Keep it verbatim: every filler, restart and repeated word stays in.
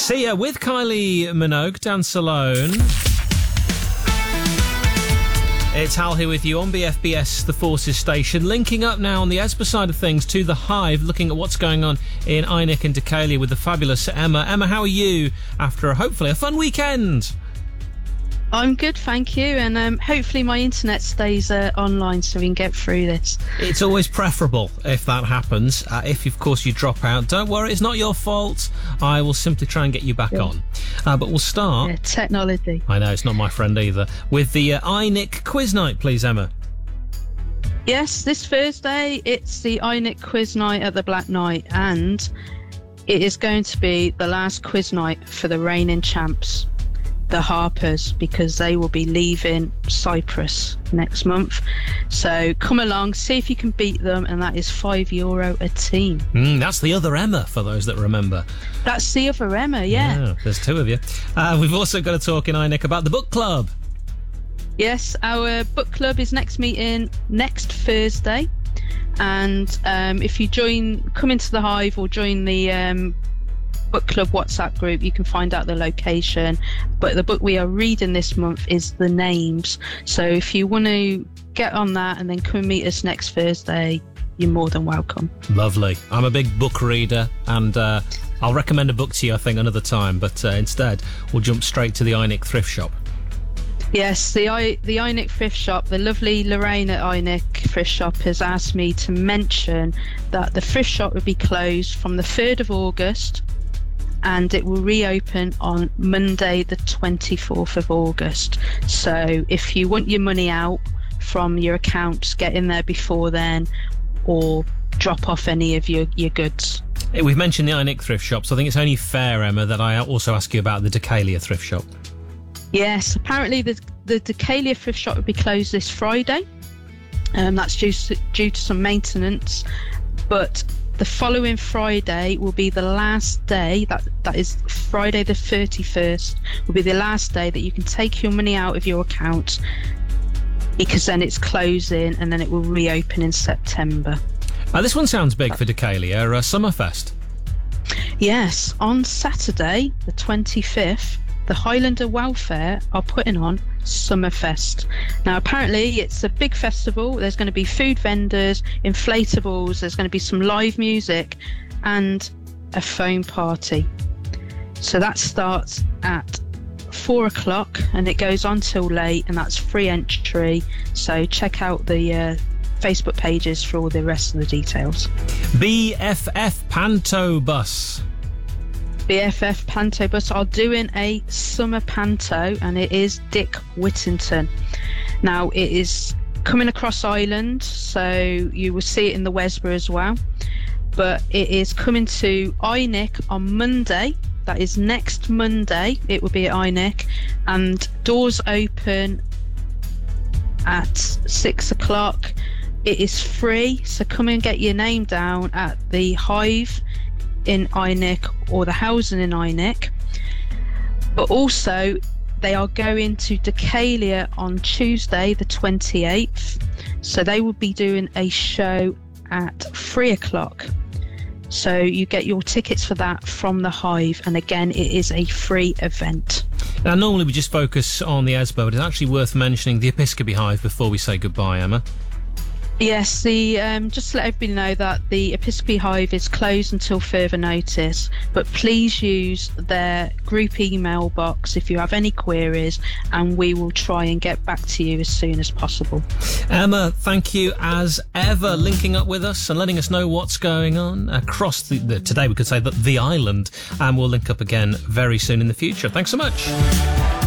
Sia with Kylie Minogue, Dance Alone. It's Hal here with you on B F B S, the Forces station, linking up now on the Esper side of things to the Hive, looking at what's going on in Eynick and Decalia with the fabulous Emma. Emma, how are you after, hopefully, a fun weekend? I'm good, thank you, and um, hopefully my internet stays uh, online so we can get through this. It's always preferable if that happens. Uh, if, of course, you drop out, don't worry, it's not your fault. I will simply try and get you back yeah. on. Uh, but we'll start... Yeah, technology. I know, it's not my friend either. With the uh, Eynick quiz night, please, Emma. Yes, this Thursday, it's the Eynick quiz night at the Black Knight, and it is going to be the last quiz night for the reigning champs, the Harpers, because they will be leaving Cyprus next month. So come along, see if you can beat them, and that is five euro a team. Mm, that's the other Emma, for those that remember. That's the other Emma, yeah. yeah there's two of you. Uh, we've also got to talk in Eynick about the book club. Yes, our book club is next meeting next Thursday, and um, if you join, come into the Hive or join the um, book club WhatsApp group, you can find out the location. But the book we are reading this month is The Names, so if you want to get on that and then come meet us next Thursday, you're more than welcome. Lovely. I'm a big book reader, and uh, I'll recommend a book to you, I think, another time, but uh, instead we'll jump straight to the Eynick thrift shop. Yes, the I, the Eynick thrift shop, the lovely Lorraine at Eynick thrift shop has asked me to mention that the thrift shop will be closed from the third of August, and it will reopen on Monday the twenty-fourth of August. So if you want your money out from your accounts, get in there before then, or drop off any of your, your goods. We've mentioned the Eynick thrift shop, so I think it's only fair, Emma, that I also ask you about the Decalia thrift shop. Yes, apparently the, the Decalia thrift shop will be closed this Friday. Um, that's due to, due to some maintenance, but the following Friday will be the last day, that that is Friday the thirty-first, will be the last day that you can take your money out of your account, because then it's closing and then it will reopen in September. Uh, this one sounds big for Decalia, uh, Summerfest. Yes, on Saturday the twenty-fifth, the Highlander Welfare are putting on Summerfest. Now, apparently, it's a big festival. There's going to be food vendors, inflatables, there's going to be some live music, and a foam party. So that starts at four o'clock and it goes on till late, and that's free entry. So check out the uh, Facebook pages for all the rest of the details. B F F Panto Bus. B F F Panto Bus are doing a summer panto, and it is Dick Whittington. Now, it is coming across Ireland, so you will see it in the Wesborough as well, but it is coming to Eynick on Monday. That is next Monday. It will be at Eynick, and doors open at six o'clock. It is free, so come and get your name down at the Hive in Eynick or the Housing in Eynick. But also they are going to Decalia on Tuesday the twenty-eighth, so they will be doing a show at three o'clock, so you get your tickets for that from the Hive, and again it is a free event. Now, normally we just focus on the Esbo, but it's actually worth mentioning the Episcopi Hive before we say goodbye, Emma. Yes, the um, just to let everybody know that the Episcopi Hive is closed until further notice, but please use their group email box if you have any queries, and we will try and get back to you as soon as possible. Emma, thank you as ever, linking up with us and letting us know what's going on across the, the today we could say that the island, and we'll link up again very soon in the future. Thanks so much.